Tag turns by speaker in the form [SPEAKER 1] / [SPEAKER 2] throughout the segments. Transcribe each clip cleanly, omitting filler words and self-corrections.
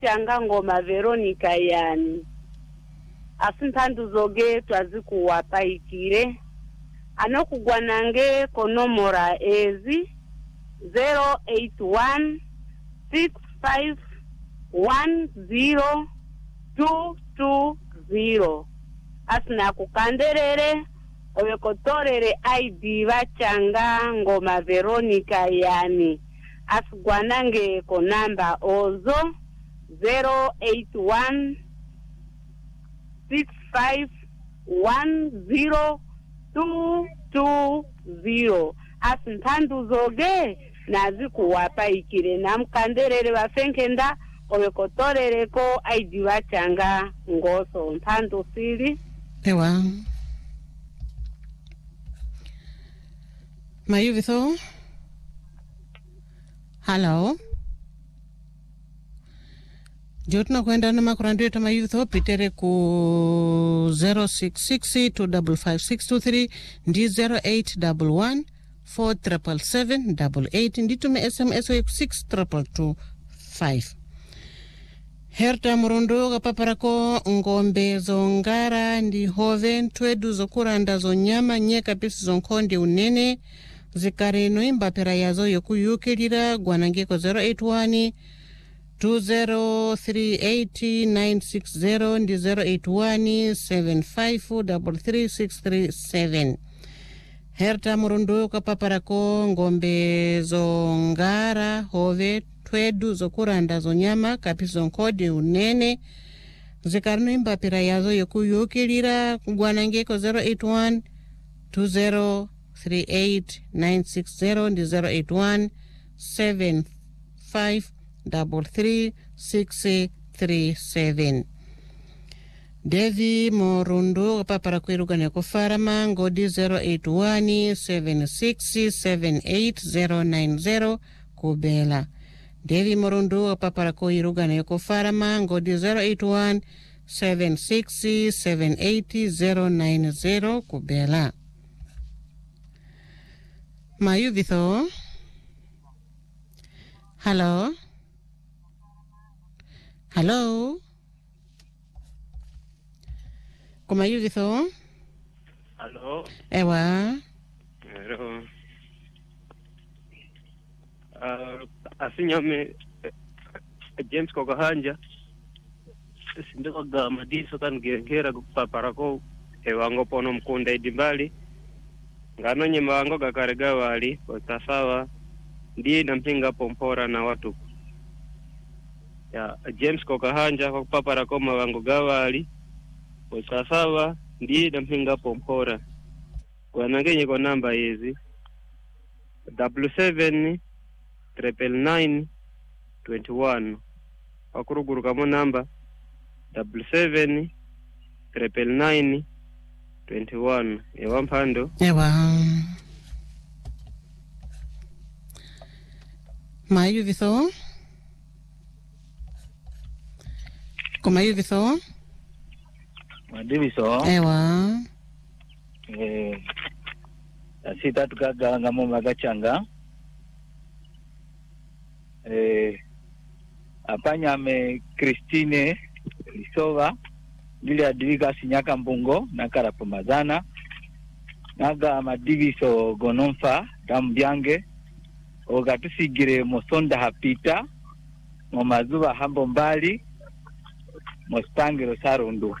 [SPEAKER 1] changa ngoma Veronica yani. Asintandu zoge twazikuwapa ikire. Anokugwanange konomora ezi 081 6510220. Asina kukanderere owekotorere ID bachanga ngoma Veronica yani. Asgwanange ko namba ozo 081 6510220. Asintandu zoge nazikuwapa ikire namkanderere bafenkenda owekotorere ko ID bachanga ngoso ntandu siri.
[SPEAKER 2] Ewa Mayuvitho. Hello. Jotna kwenda na makurandu yetu Mayuvitho pitere ku 0662555623 ndi 0811477788 nditume SMS wa 6225. Herta murondo kapaparako ngombe zongara ndi hove ntwedu zokuranda zonyama nyeka pisi zonkonde unene zikare noimba pera yazo yokuyukirira gwanangeko 081 2038960 ndi 081 7533637. Herta murondo kapaparako ngombe zongara hove twedu zokuranda zonyama kapizo nkodi unene zikarino imbapira yazo yokuyukirira kugwanangeko 081 2038960 ndi 081 7533637. Devi Morundu papara kwirugane kufarama ngodi 081 7678090 kubela. Devi Morundu papara kwirugane yoko farama ngodi 081 7678090 kubela. Mayuvitho. Hello. Hello. Mayuvitho.
[SPEAKER 3] Hello.
[SPEAKER 2] Ewa.
[SPEAKER 3] Hello. Asinyame James Kokahanja sindoga madiso kan gera paparako ewango pono mkunda idimbali ngano nyema wango gakarega wali sawa ndi nampinga pompora na watu ya James Kokahanja kwa paparako mawango gawali sawa ndi nampinga pompora kwa nangenye kwa namba hizi 77 99921 wakuruguru kamo namba 77 ewa mpando
[SPEAKER 2] ewa Mayuvitho Kumayuvitho
[SPEAKER 4] Madiviso
[SPEAKER 2] ewa
[SPEAKER 4] asita tukaga ngamo magachanga apanya me Christine Lisova ndile adivika sinyaka mbungo na karapomazana naga madiviso gonomfa damubyange ogatusigire mosonda hapita momazuba hambo mbali mostangiro sarundu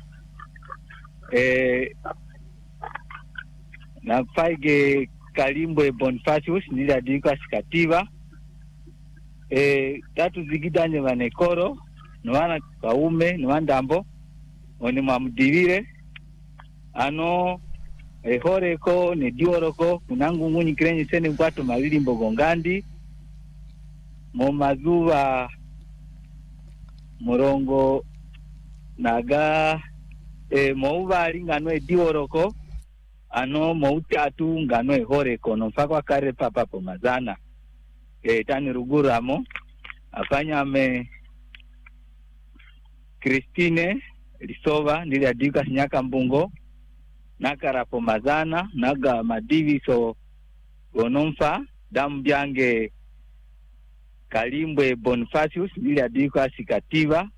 [SPEAKER 4] na faige Kalimbwe Bonifacius ndile adivika sikativa tatu zigidanye vanekoro nwana kaume nwandambo oni mwamudivire ano horeko ne dioroko kunangu ngunyi kirenyi sene mkwatu mawili mbogongandi momazuva murongo naga mouvali ngano dioroko ano moutatu ngano horeko nomfakwa kare papa pomazana tani ruguramo afanya me Christine Lisova ndili adika sinyaka mbungo nakarapo mazana naga madiviso gonomfa damu byange Kalimbwe Bonifacius ndili adika sikativa